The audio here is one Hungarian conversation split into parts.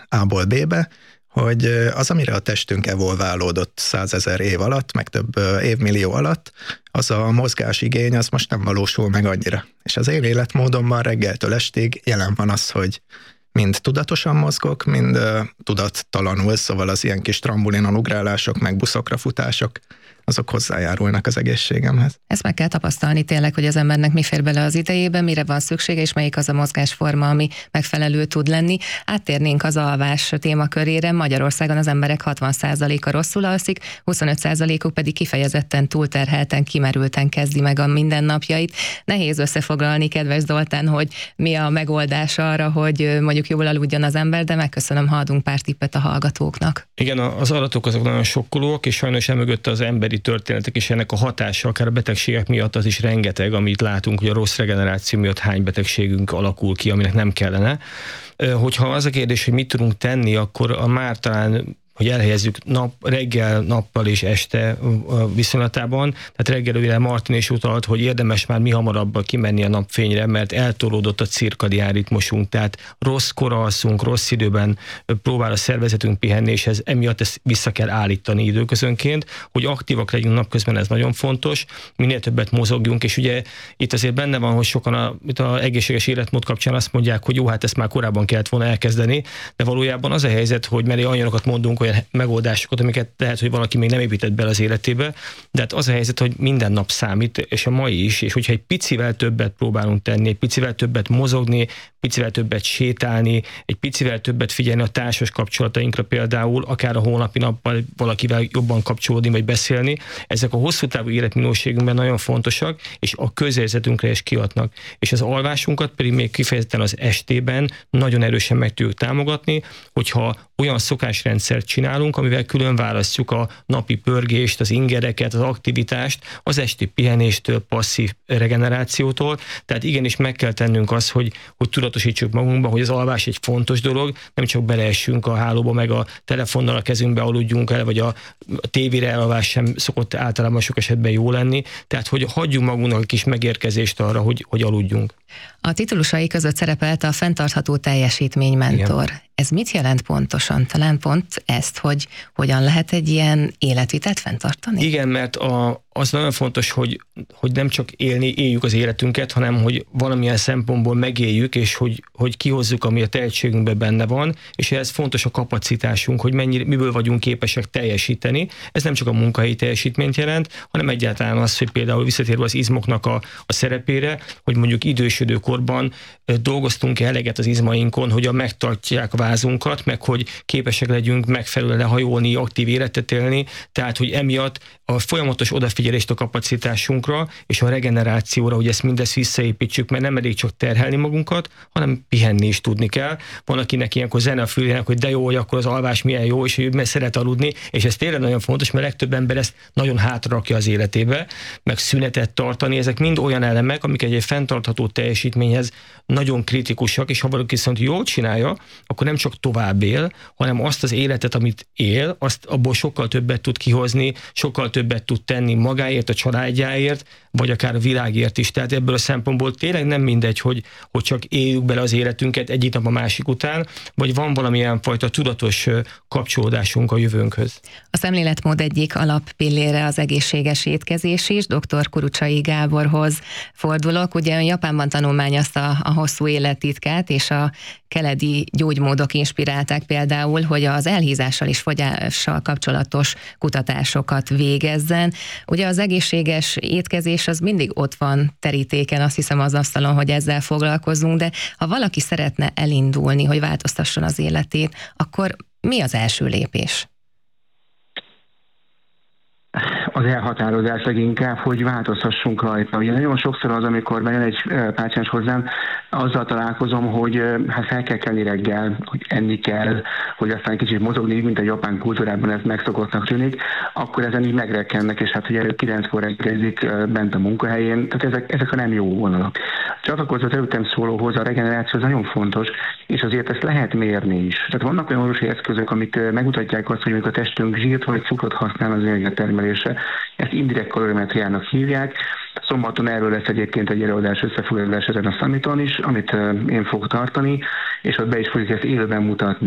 A-ból B-be, hogy az, amire a testünk evolválódott 100 000 év alatt, meg több évmillió alatt, az a mozgásigény, az most nem valósul meg annyira. És az én életmódomban reggeltől estig jelen van az, hogy mind tudatosan mozgok, mind tudattalanul, szóval az ilyen kis trambulinon ugrálások, meg buszokra futások, azok hozzájárulnak az egészségemhez. Ezt meg kell tapasztalni tényleg, hogy az embernek mi fér bele az idejében, mire van szüksége, és melyik az a mozgásforma, ami megfelelő tud lenni. Áttérnénk az alvás témakörére. Magyarországon az emberek 60%-a rosszul alszik, 25%-uk pedig kifejezetten túlterhelten, kimerülten kezdi meg a mindennapjait. Nehéz összefoglalni, kedves Zoltán, hogy mi a megoldás arra, hogy mondjuk jól aludjon az ember, de megköszönöm, ha adunk pár tippet a hallgatóknak. Igen, az adatok azok nagyon sokkolóak, és sajnos emögött az emberi történetek és ennek a hatása, akár a betegségek miatt az is rengeteg, amit látunk, hogy a rossz regeneráció miatt hány betegségünk alakul ki, aminek nem kellene. Hogyha az a kérdés, hogy mit tudunk tenni, akkor már talán hogy elhelyezzük reggel, nappal és este viszonylatában. Tehát reggel ugye Martin is utalt, hogy érdemes már mi hamarabb kimenni a napfényre, mert eltolódott a cirkadián ritmusunk, tehát rosszkor alszunk, rossz időben próbál a szervezetünk pihenni, és emiatt ezt vissza kell állítani időközönként, hogy aktívak legyünk napközben, ez nagyon fontos, minél többet mozogjunk, és ugye itt azért benne van, hogy sokan az egészséges életmód kapcsán azt mondják, hogy jó, hát ezt már korábban kellett volna elkezdeni, de valójában az a helyzet, hogy mert olyanokat mondunk, olyan megoldásokat, amiket lehet, hogy valaki még nem épített bele az életébe, de hát az a helyzet, hogy minden nap számít, és a mai is, és hogyha egy picivel többet próbálunk tenni, egy picivel többet mozogni, picivel többet sétálni, egy picivel többet figyelni a társas kapcsolatainkra például, akár a holnapi nappal valakivel jobban kapcsolódni, vagy beszélni, ezek a hosszú távú életminőségünkben nagyon fontosak, és a közérzetünkre is kihatnak. És az alvásunkat pedig még kifejezetten az estében nagyon erősen meg tudjuk támogatni, hogyha olyan szokásrendszert csinálunk, amivel külön választjuk a napi pörgést, az ingereket, az aktivitást, az esti pihenéstől, passzív regenerációtól. Tehát igenis meg kell tennünk azt, hogy tudatosítsuk magunkban, hogy az alvás egy fontos dolog, nem csak beleessünk a hálóba, meg a telefonnal a kezünkbe aludjunk el, vagy a tévére elalvás sem szokott általában sok esetben jó lenni. Tehát, hogy hagyjunk magunknak egy kis megérkezést arra, hogy aludjunk. A titulusai között szerepelt a fenntartható teljesítménymentor. Igen. Ez mit jelent pontosan? Talán pont ezt, hogy hogyan lehet egy ilyen életvitelt fenntartani? Igen, mert az nagyon fontos, hogy nem csak éljük az életünket, hanem hogy valamilyen szempontból megéljük, és hogy kihozzuk, ami a tehetségünkben benne van, és ehhez fontos a kapacitásunk, hogy miből vagyunk képesek teljesíteni. Ez nem csak a munkahelyi teljesítményt jelent, hanem egyáltalán az, hogy például visszatérve az izmoknak a szerepére, hogy mondjuk idősödőkorban dolgoztunk eleget az izmainkon, hogy megtartják a vázunkat, meg hogy képesek legyünk megfelelően lehajolni, aktív életet élni, tehát hogy emiatt a folyamatos odafigyelést a kapacitásunkra és a regenerációra, hogy ezt mindezt visszaépítsük, mert nem elég csak terhelni magunkat, hanem pihenni is tudni kell. Van, akinek ilyenkor zene a fülének, hogy de jó, hogy akkor az alvás milyen jó, és ő szeret aludni, és ez tényleg nagyon fontos, mert legtöbb ember ezt nagyon hátrarakja az életébe, meg szünetet tartani, ezek mind olyan elemek, amik egy fenntartható teljesítményhez nagyon kritikusak, és ha valaki viszont jól csinálja, akkor nem csak tovább él, hanem azt az életet, amit él, azt abból sokkal többet tud kihozni, sokkal többet tud tenni magáért, a családjáért, vagy akár a világért is. Tehát ebből a szempontból tényleg nem mindegy, hogy csak éljük bele az életünket egyik nap a másik után, vagy van valamilyen fajta tudatos kapcsolódásunk a jövőnkhöz. A szemléletmód egyik alappillére az egészséges étkezés is. Dr. Kurucsai Gáborhoz fordulok. Ugye ön Japánban tanulmányozta a hosszú élettitkát, és a keleti gyógymódok inspirálták például, hogy az elhízással és fogyással kapcsolatos kutatásokat végezzen. Ugye az egészséges étkezés az mindig ott van terítéken, azt hiszem az asztalon, hogy ezzel foglalkozunk, de ha valaki szeretne elindulni, hogy változtasson az életét, akkor mi az első lépés? Az elhatározás leginkább, hogy változtassunk rajta. Ugye nagyon sokszor az, amikor bejön egy páciens hozzám, azzal találkozom, hogy hát fel kell kelni reggel, hogy enni kell, hogy aztán egy kicsit mozogni, mint a japán kultúrában ez megszokottnak tűnik, akkor ezen így megrekennek, és hát ugye 9-kor reggelzik bent a munkahelyén, tehát ezek a nem jó vonalak. Csatlakozva az előttem szólóhoz, a regeneráció az nagyon fontos, és azért ezt lehet mérni is. Tehát vannak olyan orvosi eszközök, amik megmutatják azt, hogy a testünk zsírt vagy cukrot használ az energiatermelésre. Ezt indirekt kalorimetriának hívják. Szombaton erről lesz egyébként egy előadás összefoglalás ezen a summiton is, amit én fogok tartani, és ott be is fogjuk ezt élőben mutatni.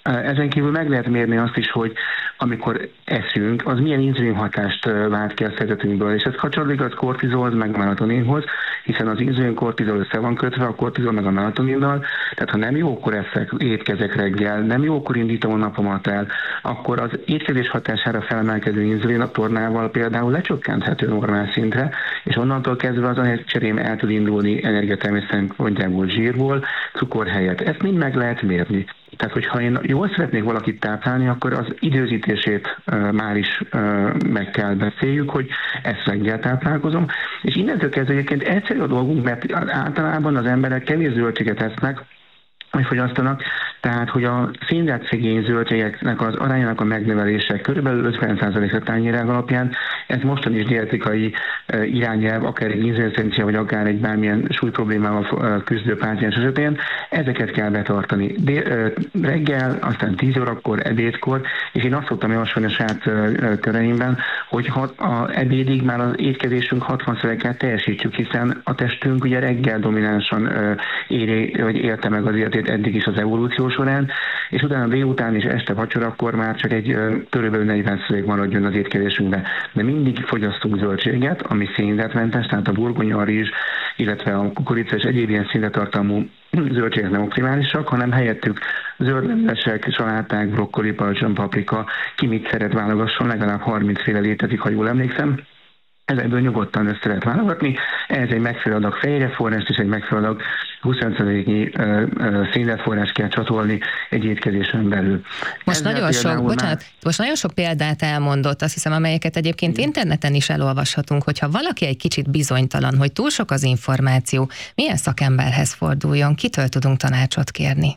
Ezen kívül meg lehet mérni azt is, hogy amikor eszünk, az milyen inzulin hatást vált ki a szervezetünkből, és ez kapcsolódik az kortizolhoz, meg a melatoninhoz, hiszen az inzulin-kortizol össze van kötve a kortizol meg a melatoninnal, tehát ha nem jókor eszek, étkezek reggel, nem jókor indítom a napomat el, akkor az étkezés hatására felemelkedő inzulin a tornával például lecsökkenthető normál szintre, és onnantól kezdve az anyagcserém el tud indulni energiatermés szempontjából zsírból, cukor helyett. Ezt mind meg lehet mérni. Tehát, hogyha én jól szeretnék valakit táplálni, akkor az időzítését már is meg kell beszéljük, hogy ezt reggel táplálkozom. És innentől kezdve egyébként egyszerű a dolgunk, mert általában az emberek kevés zöldséget esznek, hogy fogyasztanak, tehát hogy a szénhidrát-szegény zöldségeknek az arányának a megnövelése körülbelül 50%-a tányérelv alapján, ez mostan is dietikai irányelv, akár egy inzulinszentia, vagy akár egy bármilyen súlyproblémával küzdő páciens esetén, ezeket kell betartani. Reggel, aztán 10 órakor, ebédkor, és én azt szoktam javasolni a saját köreimben, hogy a ebédig már az étkezésünk 60%-át teljesítsük, hiszen a testünk ugye reggel dominánsan élte meg az életét eddig is az evolúció során, és utána délután és este vacsorakor már csak egy körülbelül 40% maradjon az étkezésünkbe. De mindig fogyasztunk zöldséget, ami szénhidrátmentes, tehát a burgonya, a rizs, illetve a kukorica és egyéb ilyen szénhidráttartalmú zöldségek nem optimálisak, hanem helyettük zöldlevesek, saláták, brokkoli, paradicsom, paprika, ki mit szeret válogasson, legalább 30 féle létezik, ha jól emlékszem. Ezekből nyugodtan össze lehet válogatni. Ez egy megfelelő adag fehérjeforrást és egy megfelelő adag 25%-nyi szénhidrátforrást kell csatolni egy étkezésen belül. Most nagyon sok példát elmondott, azt hiszem, amelyeket egyébként interneten is elolvashatunk, hogyha valaki egy kicsit bizonytalan, hogy túl sok az információ, milyen szakemberhez forduljon, kitől tudunk tanácsot kérni?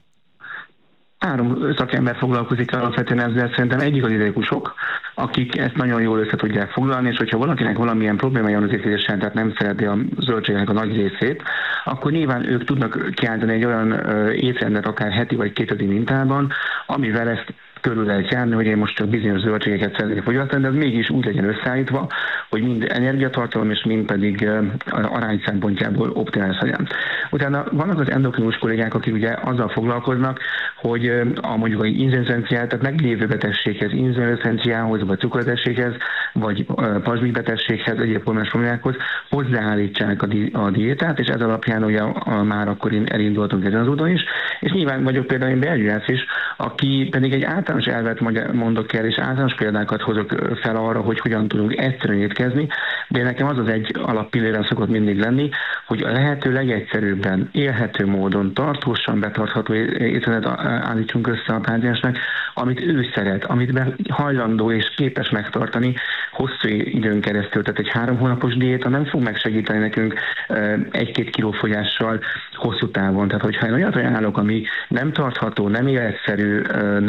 3 szakember foglalkozik alapvetően ezzel, szerintem egyik az dietetikusok, akik ezt nagyon jól össze tudják foglalni, és hogyha valakinek valamilyen problémája van az étkezéssel, tehát nem szereti a zöldségnek a nagy részét, akkor nyilván ők tudnak kiállítani egy olyan étrendet, akár heti vagy 2 heti mintában, amivel ezt körül lehet járni, hogy én most csak bizonyos zöldségeket szeretnék fogyasztani, de ez mégis úgy legyen összeállítva, hogy mind energiatartalom és mind pedig arány szempontjából optimális legyen. Utána vannak az endokrinus kollégák, akik ugye azzal foglalkoznak, hogy mondjuk egy inzulinszenziát, tehát meglévő betegséghez, inzulinszenziához, vagy cukorbetegséghez, vagy pazsmikbetegséghez, egyéb hormonális problémákhoz hozzáállítsák a diétát, és ez alapján ugye már akkor elindultunk ezen az úton is. És nyilván vagyok például én belgyógyász is, aki pedig egy általános elvet mondok el, és általános példákat hozok fel arra, hogy hogyan tudunk egyszerűen étkezni, de nekem az egy alappillérem szokott mindig lenni, hogy a lehető legegyszerűbben, élhető módon, tartósan betartható étrendet állítsunk össze a páciensnek, amit ő szeret, amit hajlandó és képes megtartani hosszú időn keresztül. Tehát egy 3 hónapos diéta nem fog megsegíteni nekünk 1-2 kiló fogyással hosszú távon. Tehát, hogyha én olyat ajánlok, ami nem tartható, nem életszerű,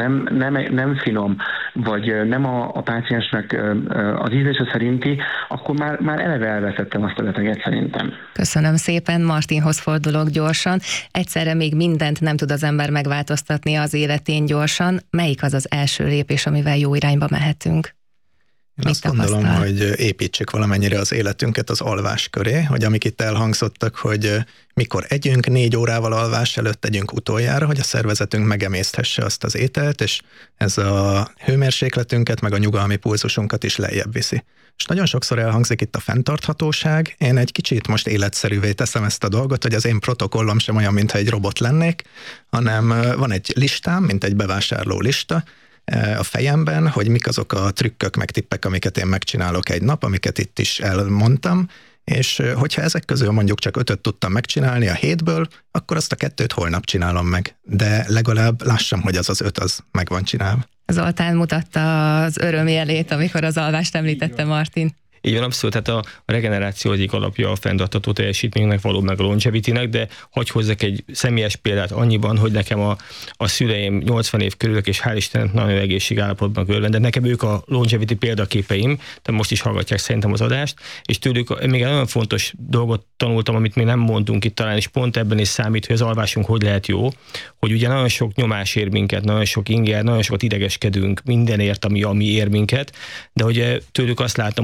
nem finom, vagy nem a páciensnek az ízlése szerinti, akkor már eleve elveszettem azt a beteget szerintem. Köszönöm szépen, Martinhoz fordulok gyorsan. Egyszerre még mindent nem tud az ember megváltoztatni az életén gyorsan. Melyik az az első lépés, amivel jó irányba mehetünk? Én azt gondolom, hogy építsük valamennyire az életünket az alvás köré, hogy amik itt elhangzottak, hogy mikor együnk, 4 órával alvás előtt tegyünk utoljára, hogy a szervezetünk megemészthesse azt az ételt, és ez a hőmérsékletünket, meg a nyugalmi pulzusunkat is lejjebb viszi. És nagyon sokszor elhangzik itt a fenntarthatóság, én egy kicsit most életszerűvé teszem ezt a dolgot, hogy az én protokollom sem olyan, mintha egy robot lennék, hanem van egy listám, mint egy bevásárló lista, a fejemben, hogy mik azok a trükkök, meg tippek, amiket én megcsinálok egy nap, amiket itt is elmondtam, és hogyha ezek közül mondjuk csak 5-öt tudtam megcsinálni a 7-ből, akkor azt a 2-t holnap csinálom meg. De legalább lássam, hogy az 5 az meg van csinálva. Zoltán mutatta az örömjelét, amikor az alvást említette Martin. Így van, abszolút, tehát a regeneráció egyik alapja a fenntartható teljesítménynek, való meg a longevity-nek, de hadd hozzak egy személyes példát annyiban, hogy nekem a szüleim 80 év körülök, és hál' Istennek nagyon egészségállapotban körülön, de nekem ők a longevity példaképeim, de most is hallgatják szerintem az adást, és tőlük még egy nagyon fontos dolgot tanultam, amit még nem mondtunk itt talán, és pont ebben is számít, hogy az alvásunk hogy lehet jó, hogy ugye nagyon sok nyomás ér minket, nagyon sok inger, nagyon sokat idegeskedünk mindenért, ami ér minket, de hogy tőlük azt láttam, hogy mennyire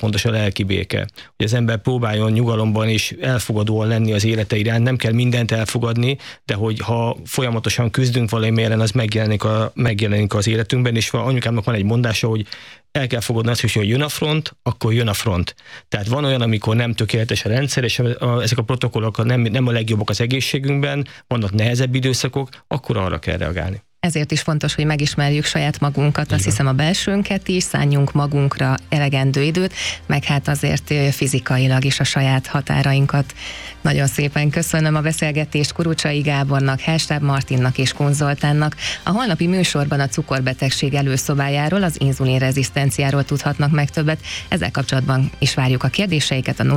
fontos a lelki béke. Hogy az ember próbáljon nyugalomban és elfogadóan lenni az élete iránt, nem kell mindent elfogadni, de hogy ha folyamatosan küzdünk valami ellen, az megjelenik az életünkben, és anyukámnak van egy mondása, hogy el kell fogadni azt, hogy jön a front, akkor jön a front. Tehát van olyan, amikor nem tökéletes a rendszer, és ezek a protokollok nem a legjobbak az egészségünkben, vannak nehezebb időszakok, akkor arra kell reagálni. Ezért is fontos, hogy megismerjük saját magunkat, azt hiszem a belsőnket is, szálljunk magunkra elegendő időt, meg hát azért fizikailag is a saját határainkat. Nagyon szépen köszönöm a beszélgetést Kurucsai Gábornak, Hellstáb Martinnak és Kun Zoltánnak. A holnapi műsorban a cukorbetegség előszobájáról, az inzulinrezisztenciáról tudhatnak meg többet. Ezzel kapcsolatban is várjuk a kérdéseiket a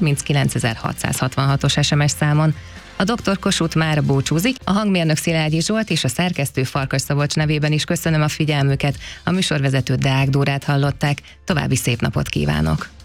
0630 SMS számon. A Dr. Kossuth mára búcsúzik, a hangmérnök Szilágyi Zsolt és a szerkesztő Farkas Szabolcs nevében is köszönöm a figyelmüket. A műsorvezetőt, Deák Dórát hallották. További szép napot kívánok!